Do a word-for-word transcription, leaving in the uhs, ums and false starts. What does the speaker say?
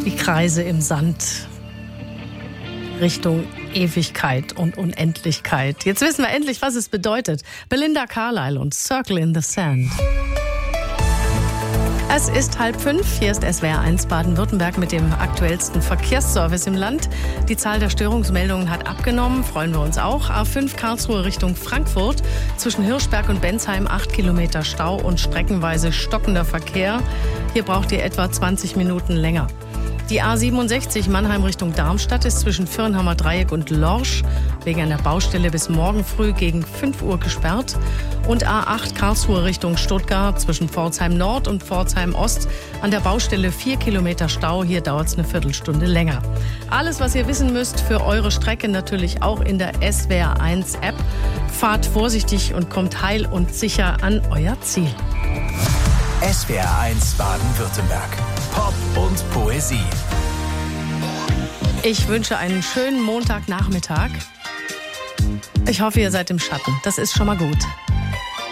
Die Kreise im Sand Richtung Ewigkeit und Unendlichkeit. Jetzt wissen wir endlich, was es bedeutet. Belinda Carlisle und Circle in the Sand. Es ist halb fünf, hier ist S W R eins Baden-Württemberg mit dem aktuellsten Verkehrsservice im Land. Die Zahl der Störungsmeldungen hat abgenommen, freuen wir uns auch. A fünf Karlsruhe Richtung Frankfurt, zwischen Hirschberg und Bensheim acht Kilometer Stau und streckenweise stockender Verkehr. Hier braucht ihr etwa zwanzig Minuten länger. Die A siebenundsechzig Mannheim Richtung Darmstadt ist zwischen Firnhammer Dreieck und Lorsch wegen einer Baustelle bis morgen früh gegen fünf Uhr gesperrt. Und A acht Karlsruhe Richtung Stuttgart zwischen Pforzheim Nord und Pforzheim Ost an der Baustelle vier Kilometer Stau. Hier dauert es eine Viertelstunde länger. Alles, was ihr wissen müsst für eure Strecke, natürlich auch in der S W R eins App. Fahrt vorsichtig und kommt heil und sicher an euer Ziel. S W R eins Baden-Württemberg. Pop und Poesie. Ich wünsche einen schönen Montagnachmittag. Ich hoffe, ihr seid im Schatten. Das ist schon mal gut.